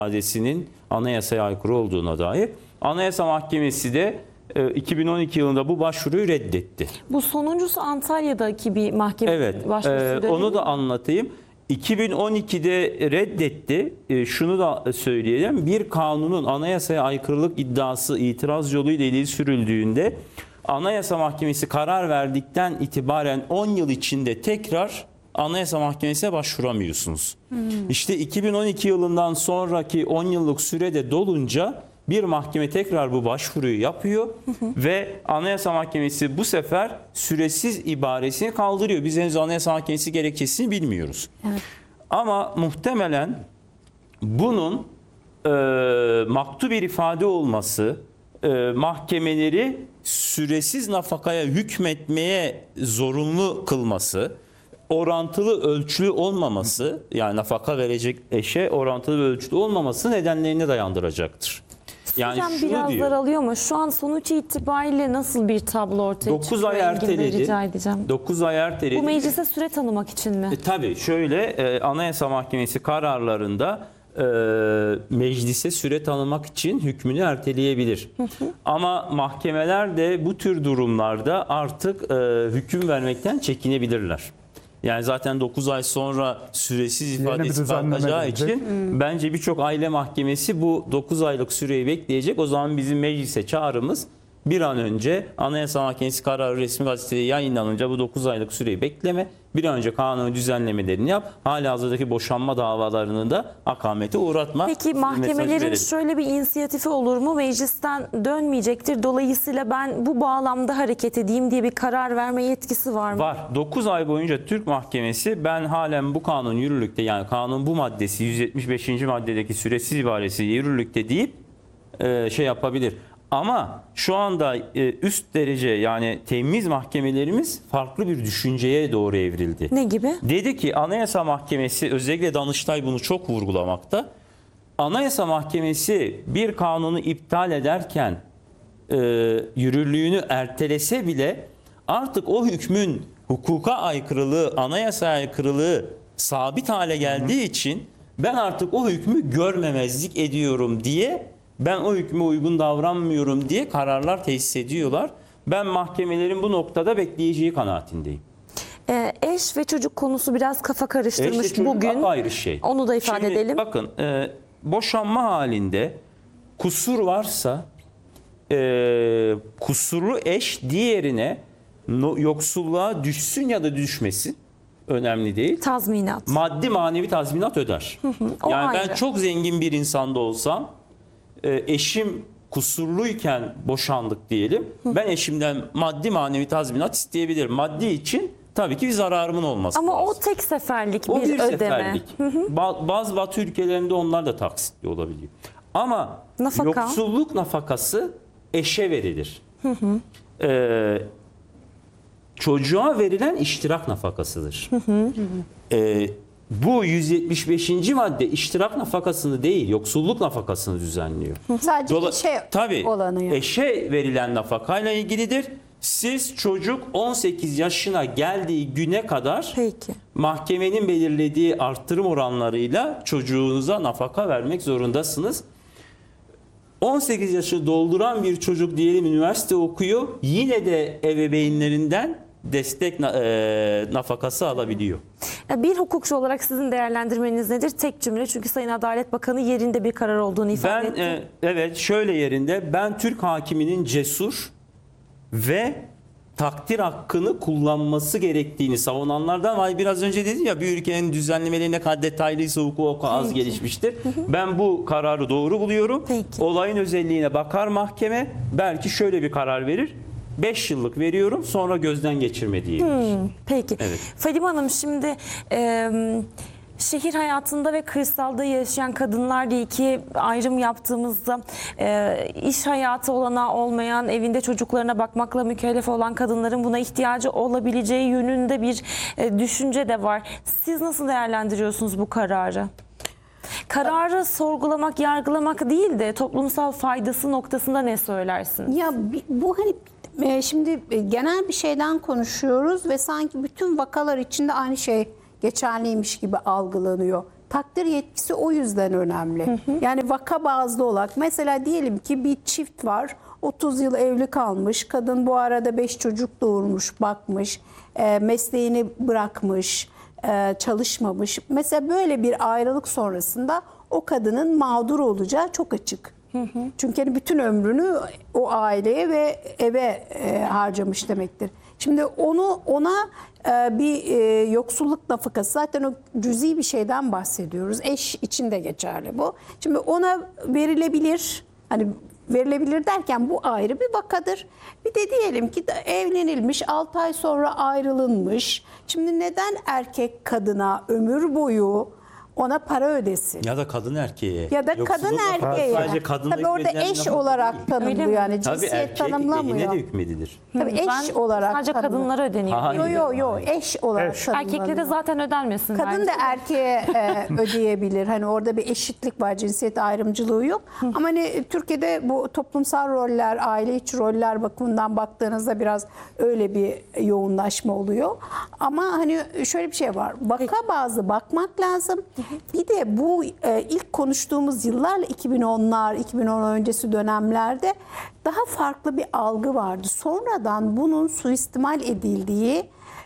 ifadesinin anayasaya aykırı olduğuna dair. Anayasa Mahkemesi de 2012 yılında bu başvuruyu reddetti. Bu sonuncusu Antalya'daki bir mahkeme başvurusu. Onu da anlatayım. 2012'de reddetti. Şunu da söyleyelim. Bir kanunun anayasaya aykırılık iddiası itiraz yoluyla ileri sürüldüğünde Anayasa Mahkemesi karar verdikten itibaren 10 yıl içinde tekrar Anayasa Mahkemesi'ne başvuramıyorsunuz. İşte 2012 yılından sonraki 10 yıllık sürede dolunca bir mahkeme tekrar bu başvuruyu yapıyor ve Anayasa Mahkemesi bu sefer süresiz ibaresini kaldırıyor. Biz henüz Anayasa Mahkemesi gerekçesini bilmiyoruz. Evet. Ama muhtemelen bunun maktu bir ifade olması mahkemeleri süresiz nafakaya hükmetmeye zorunlu kılması, orantılı ölçülü olmaması, yani nafaka verecek eşe orantılı ve ölçülü olmaması nedenlerine dayandıracaktır. Yani Hocam biraz daralıyor mu? Şu an sonuç itibariyle nasıl bir tablo ortaya çıkıyor? 9 ay erteledi. Rica edeceğim. 9 ay erteledi. Bu meclise süre tanımak için mi? Tabii şöyle Anayasa Mahkemesi kararlarında meclise süre tanımak için hükmünü erteleyebilir. Ama mahkemeler de bu tür durumlarda artık hüküm vermekten çekinebilirler. Yani zaten 9 ay sonra süresiz ifadesi kalkacağı için bence birçok aile mahkemesi bu 9 aylık süreyi bekleyecek. O zaman bizim meclise çağrımız bir an önce Anayasa Mahkemesi kararı resmi gazetede yayınlanınca bu 9 aylık süreyi bekleme. Bir an önce kanun düzenlemelerini yap. Halihazırdaki boşanma davalarını da akamete uğratma. Peki mahkemelerin şöyle bir inisiyatifi olur mu? Meclisten dönmeyecektir. Dolayısıyla ben bu bağlamda hareket edeyim diye bir karar verme yetkisi var mı? Var. 9 ay boyunca Türk Mahkemesi ben halen bu kanun yürürlükte, yani kanun bu maddesi 175. maddedeki süresiz ibaresi yürürlükte deyip şey yapabilir. Ama şu anda üst derece, yani temiz mahkemelerimiz farklı bir düşünceye doğru evrildi. Ne gibi? Dedi ki Anayasa Mahkemesi, özellikle Danıştay bunu çok vurgulamakta. Anayasa Mahkemesi bir kanunu iptal ederken yürürlüğünü ertelese bile artık o hükmün hukuka aykırılığı, anayasaya aykırılığı sabit hale geldiği için ben artık o hükmü görmemezlik ediyorum diye, ben o hükme uygun davranmıyorum diye kararlar tesis ediyorlar. Ben mahkemelerin bu noktada bekleyeceği kanaatindeyim. Eş ve çocuk konusu biraz kafa karıştırmış bugün. Ayrı şey. Onu da ifade edelim. Bakın boşanma halinde kusur varsa kusurlu eş diğerine yoksulluğa düşsün ya da düşmesin önemli değil. Tazminat. Maddi manevi tazminat öder. Yani ayrı. ben çok zengin bir insanda olsam, eşim kusurluyken boşandık diyelim. Ben eşimden maddi manevi tazminat isteyebilirim. Maddi için tabii ki bir zararımın olması Ama lazım. o tek seferlik O bir ödeme. Seferlik. Bazı Batı ülkelerinde onlar da taksitli olabiliyor. Ama yoksulluk nafakası eşe verilir. Çocuğa verilen iştirak nafakasıdır. Bu 175. madde iştirak nafakasını değil, yoksulluk nafakasını düzenliyor. Sadece eşe olanı. Eşe verilen nafakayla ilgilidir. Siz çocuk 18 yaşına geldiği güne kadar mahkemenin belirlediği artırım oranlarıyla çocuğunuza nafaka vermek zorundasınız. 18 yaşı dolduran bir çocuk diyelim üniversite okuyor, yine de ebeveynlerinden destek nafakası alabiliyor. Bir hukukçu olarak sizin değerlendirmeniz nedir? Tek cümle, çünkü Sayın Adalet Bakanı yerinde bir karar olduğunu ifade etti. Evet, şöyle yerinde. Ben Türk hakiminin cesur ve takdir hakkını kullanması gerektiğini savunanlardan, biraz önce dedim ya, bir ülkenin düzenlemeleri ne kadar detaylıysa hukuku az gelişmiştir. Ben bu kararı doğru buluyorum. Olayın özelliğine bakar mahkeme, belki şöyle bir karar verir. 5 yıllık veriyorum, sonra gözden geçirme diyebilir. Peki. Evet. Fadime Hanım, şimdi şehir hayatında ve kırsalda yaşayan kadınlar diye iki ayrım yaptığımızda iş hayatı olanağı olmayan, evinde çocuklarına bakmakla mükellef olan kadınların buna ihtiyacı olabileceği yönünde bir düşünce de var. Siz nasıl değerlendiriyorsunuz bu kararı? Kararı sorgulamak, yargılamak değil de toplumsal faydası noktasında ne söylersiniz? Ya bu hani şimdi genel bir şeyden konuşuyoruz ve sanki bütün vakalar içinde aynı şey geçerliymiş gibi algılanıyor. takdir yetkisi o yüzden önemli. Yani vaka bazlı olarak mesela diyelim ki bir çift var, 30 yıl evli kalmış, kadın bu arada 5 çocuk doğurmuş, bakmış, mesleğini bırakmış, çalışmamış. Mesela böyle bir ayrılık sonrasında o kadının mağdur olacağı çok açık. Çünkü hani bütün ömrünü o aileye ve eve harcamış demektir. Şimdi ona bir yoksulluk nafakası, zaten o cüzi bir şeyden bahsediyoruz. Eş için de geçerli bu. Şimdi ona verilebilir, hani verilebilir derken bu ayrı bir vakadır. Bir de diyelim ki evlenilmiş, 6 ay sonra ayrılınmış. Şimdi neden erkek kadına ömür boyu ona para ödesin? Ya da kadın erkeğe. Ya da Yoksulluk kadın nafakası erkeğe. sadece kadına Tabii orada hükmedilen eş nafaka olarak değil. tanımlıyor, yani Tabii cinsiyet erkek lehine tanımlamıyor. de hükmedilir. Tabii Ben eş olarak sadece tanımlıyor. kadınlara ödeniyor. Hayır. Yo eş olarak Eş. tanımlanıyor. Erkeklere zaten ödenmesin. Kadın bence. da erkeğe ödeyebilir. Hani orada bir eşitlik var, cinsiyet ayrımcılığı yok. Ama hani Türkiye'de bu toplumsal roller, aile içi roller bakımından baktığınızda biraz öyle bir yoğunlaşma oluyor. Ama hani şöyle bir şey var. Vaka bazlı bakmak lazım. Bir de bu ilk konuştuğumuz yıllarla 2010'lar, 2010 öncesi dönemlerde daha farklı bir algı vardı. Sonradan bunun suistimal edildiği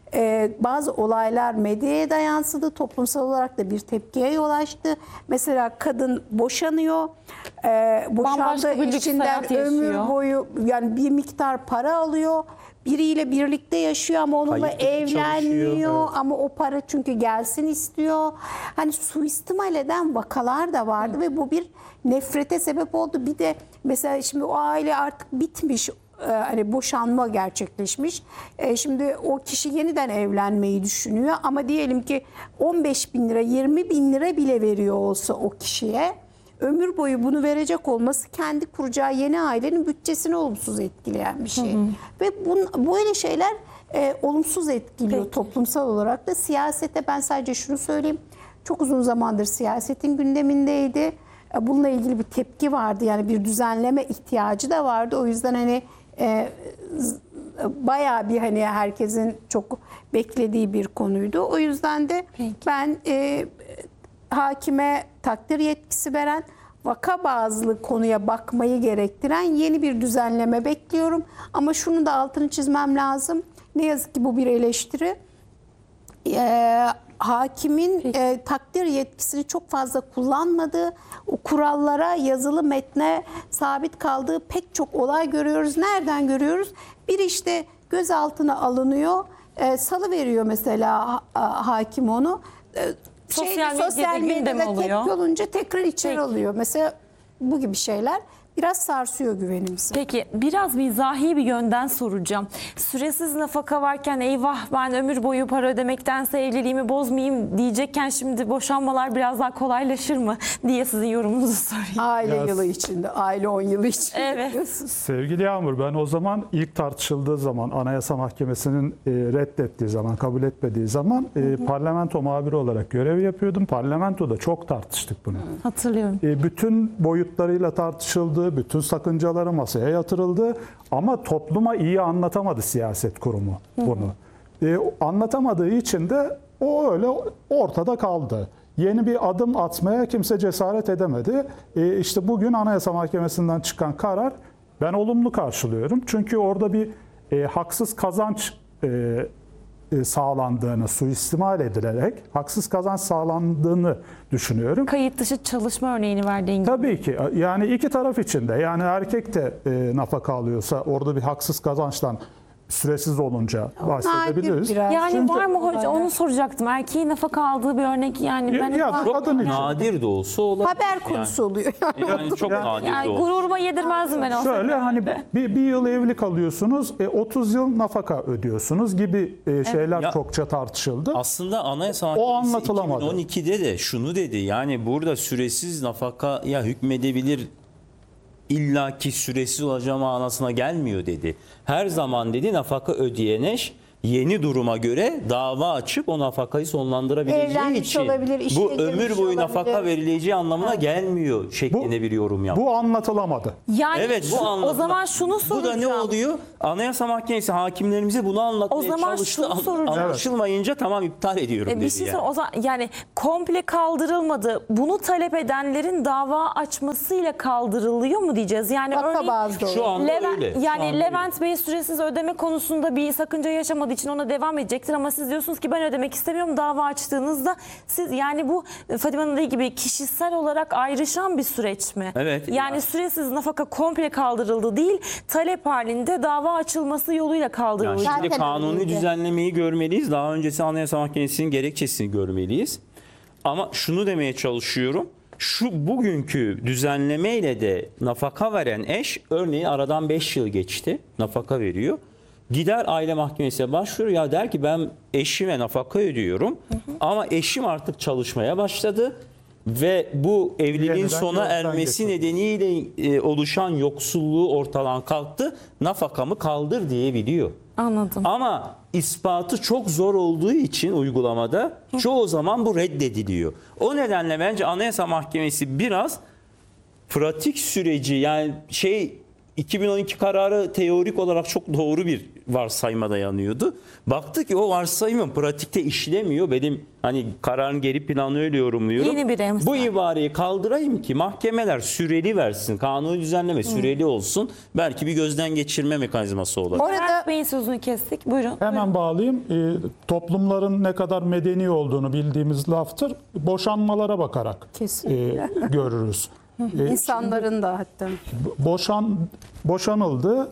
bazı olaylar medyaya da yansıdı. Toplumsal olarak da bir tepkiye yol açtı. Mesela kadın boşanıyor. Bambaşka Boşandığı bir lüks eşinden hayat ömür yaşıyor. boyu yani bir miktar para alıyor. Biriyle birlikte yaşıyor ama onunla Kayıt dışı evlenmiyor. çalışıyor. Ama o para çünkü gelsin istiyor. Hani suistimal eden vakalar da vardı ve bu bir nefrete sebep oldu. Bir de mesela şimdi o aile artık bitmiş. Hani boşanma gerçekleşmiş. Şimdi o kişi yeniden evlenmeyi düşünüyor ama diyelim ki 15 bin lira, 20 bin lira bile veriyor olsa o kişiye, ömür boyu bunu verecek olması kendi kuracağı yeni ailenin bütçesini olumsuz etkileyen bir şey. Ve böyle şeyler olumsuz etkiliyor toplumsal olarak da. Siyasete ben sadece şunu söyleyeyim. Çok uzun zamandır siyasetin gündemindeydi. Bununla ilgili bir tepki vardı. Yani bir düzenleme ihtiyacı da vardı. O yüzden hani bayağı bir hani herkesin çok beklediği bir konuydu. O yüzden de ben hakime takdir yetkisi veren, vaka bazlı konuya bakmayı gerektiren yeni bir düzenleme bekliyorum. Ama şunu da altını çizmem lazım. Ne yazık ki bu bir eleştiri. Hakimin takdir yetkisini çok fazla kullanmadığı, o kurallara, yazılı metne sabit kaldığı pek çok olay görüyoruz. Nereden görüyoruz? Bir işte gözaltına alınıyor, salıveriyor mesela hakim onu. Sosyal medyada gündem oluyor. tepki olunca tekrar içeri alıyor. Mesela bu gibi şeyler biraz sarsıyor güvenimizi. Peki biraz mizahi bir yönden soracağım. Süresiz nafaka varken eyvah ben ömür boyu para ödemektense evliliğimi bozmayayım diyecekken şimdi boşanmalar biraz daha kolaylaşır mı diye sizin yorumunuzu sorayım. Aile Biraz- yılı içinde, aile 10 yılı içinde. Evet. diyorsun. Sevgili Yağmur, ben o zaman ilk tartışıldığı zaman, Anayasa Mahkemesi'nin reddettiği zaman, kabul etmediği zaman parlamento muhabiri olarak görev yapıyordum. Parlamentoda çok tartıştık bunu. Hatırlıyorum. Bütün boyutlarıyla tartışıldı, bütün sakıncaları masaya yatırıldı ama topluma iyi anlatamadı siyaset kurumu bunu. Anlatamadığı için de o öyle ortada kaldı. Yeni bir adım atmaya kimse cesaret edemedi. İşte bugün Anayasa Mahkemesi'nden çıkan karar ben olumlu karşılıyorum. Çünkü orada bir haksız kazanç sağlandığını, suistimal edilerek haksız kazanç sağlandığını düşünüyorum. Kayıt dışı çalışma örneğini verdiğin gibi. Tabii ki. Yani iki taraf için de. Yani erkek de nafaka alıyorsa orada bir haksız kazançtan süresiz olunca bahsedebiliriz. Nadir biraz. Yani Çünkü- var mı hocam onu soracaktım. Erkeğin nafaka aldığı bir örnek yani ben Ya, var. çok kadın için. Nadir de olsa olabilir. Haber konusu oluyor. Yani çok nadir de Yani olsa. gururuma yedirmezdim ben olsam. Şöyle hani bir yıl evli kalıyorsunuz, 30 yıl nafaka ödüyorsunuz gibi şeyler Ya- çokça tartışıldı. Aslında Anayasa O Mahkemesi anlatılamadı. 2012'de de şunu dedi. Yani burada süresiz nafakaya hükmedebilir, illaki süresiz olacağı manasına gelmiyor dedi. Her zaman dedi nafaka ödeyen eş yeni duruma göre dava açıp o nafakayı sonlandırabileceği Evlenmiş için olabilir, işe bu girmiş ömür boyu nafaka olabilir. verileceği anlamına gelmiyor şeklinde bir yorum yaptı. Bu anlatılamadı. Yani Evet, bu o anlatma. zaman şunu Bu soracağım. da ne oluyor? Anayasa Mahkemesi hakimlerimize bunu anlatmaya O zaman çalıştı. şunu soracağım. Anlaşılmayınca tamam iptal ediyorum dedi. Bir şey yani. o zaman yani komple kaldırılmadı. Bunu talep edenlerin dava açmasıyla kaldırılıyor mu diyeceğiz? Yani Vaka örneğin bazlı Şu olarak. anda öyle. Şu Yani anda Levent Bey süresiz ödeme konusunda bir sakınca yaşamadığı için ona devam edecektir ama siz diyorsunuz ki ben ödemek istemiyorum, dava açtığınızda siz, yani bu Fadime Hanım dediği gibi kişisel olarak ayrışan bir süreç mi? Evet. Yani süresiz nafaka komple kaldırıldı değil, talep halinde dava açılması yoluyla Yani kaldırıldı. şimdi Zaten kanuni öyleydi. düzenlemeyi görmeliyiz. Daha öncesi Anayasa Mahkemesi'nin gerekçesini görmeliyiz. Ama şunu demeye çalışıyorum. Şu bugünkü düzenlemeyle de nafaka veren eş, örneğin aradan 5 yıl geçti, nafaka veriyor. Gider aile mahkemesine başvurur, ya der ki ben eşime nafaka ödüyorum ama eşim artık çalışmaya başladı ve bu evliliğin Yeniden sona yoldan ermesi geçiyor. nedeniyle oluşan yoksulluğu ortadan kalktı, nafakamı kaldır diyebiliyor. Anladım. Ama ispatı çok zor olduğu için uygulamada çoğu zaman bu reddediliyor. O nedenle bence Anayasa Mahkemesi biraz pratik süreci, yani 2012 kararı teorik olarak çok doğru bir varsayıma dayanıyordu. Baktı ki o varsayımın pratikte işlemiyor. Benim hani kararın geri planı öyle yorumluyorum. Yeni bir emsal. Bu ibareyi kaldırayım ki mahkemeler süreli versin. Kanuni düzenleme süreli olsun. Belki bir gözden geçirme mekanizması olur. Orada Levent Bey'in sözünü kestik. Buyurun. Hemen bağlayayım. Toplumların ne kadar medeni olduğunu bildiğimiz laftır. Boşanmalara bakarak Kesinlikle. görürüz. insanların da hatta. Boşanıldı,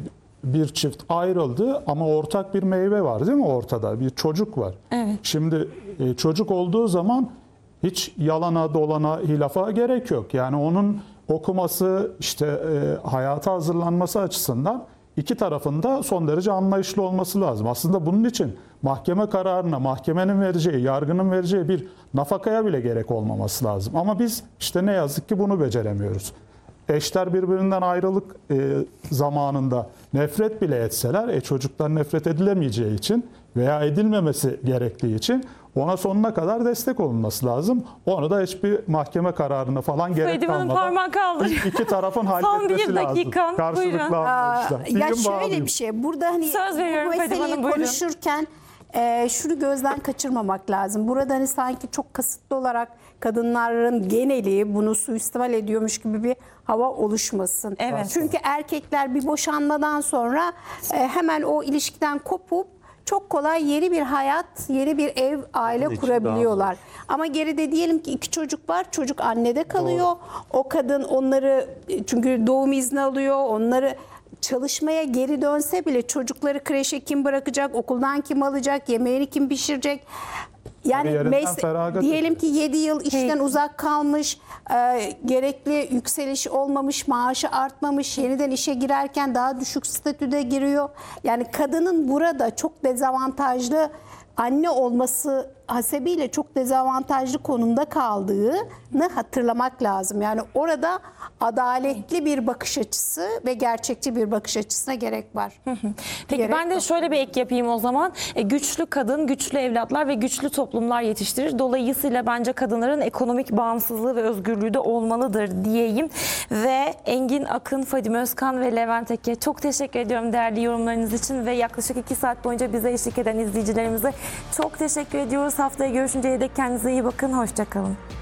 bir çift ayrıldı ama ortak bir meyve var değil mi ortada? Bir çocuk var. Evet. Şimdi çocuk olduğu zaman hiç yalana dolana hilafa gerek yok. Yani onun okuması, işte hayata hazırlanması açısından iki tarafında son derece anlayışlı olması lazım. Aslında bunun için mahkeme kararına, mahkemenin vereceği, yargının vereceği bir nafakaya bile gerek olmaması lazım. Ama biz işte ne yazık ki bunu beceremiyoruz. Eşler birbirinden ayrılık zamanında nefret bile etseler, çocuklar nefret edilemeyeceği için veya edilmemesi gerektiği için ona sonuna kadar destek olunması lazım. Onu da hiçbir mahkeme kararına falan gerek Fadime Hanım kalmadan parmak kaldırıyor. iki tarafın Son halletmesi bir dakika, lazım. Karşılıklı buyurun. anlayışla. Ya Diyeyim, şöyle bağlayayım. bir şey. Burada hani Söz veriyorum bu Fadime meseleyi Hanım, buyurun. konuşurken şunu gözden kaçırmamak lazım. Burada hani sanki çok kasıtlı olarak kadınların geneli bunu suistimal ediyormuş gibi bir hava oluşmasın. Evet. Çünkü erkekler bir boşanmadan sonra hemen o ilişkiden kopup çok kolay yeni bir hayat, yeni bir ev, aile Onun için kurabiliyorlar. Ama geride diyelim ki 2 çocuk var. Çocuk annede kalıyor. O kadın onları, çünkü doğum izni alıyor. Onları çalışmaya geri dönse bile çocukları kreşe kim bırakacak, okuldan kim alacak, yemeğini kim pişirecek? Yani Kariyerinden feragat diyelim ki 7 yıl işten uzak kalmış, gerekli yükselişi olmamış, maaşı artmamış, yeniden işe girerken daha düşük statüde giriyor. Yani kadının burada çok dezavantajlı, anne olması hasebiyle çok dezavantajlı konumda kaldığını hatırlamak lazım. Yani orada adaletli bir bakış açısı ve gerçekçi bir bakış açısına gerek var. Peki Gerek ben de yok. şöyle bir ek yapayım o zaman. Güçlü kadın, güçlü evlatlar ve güçlü toplumlar yetiştirir. Dolayısıyla bence kadınların ekonomik bağımsızlığı ve özgürlüğü de olmalıdır diyeyim. Ve Engin Akın, Fadime Özkan ve Levent Eke, çok teşekkür ediyorum değerli yorumlarınız için ve yaklaşık 2 saat boyunca bize eşlik eden izleyicilerimize çok teşekkür ediyoruz. Haftaya görüşünceye dek kendinize iyi bakın. Hoşça kalın.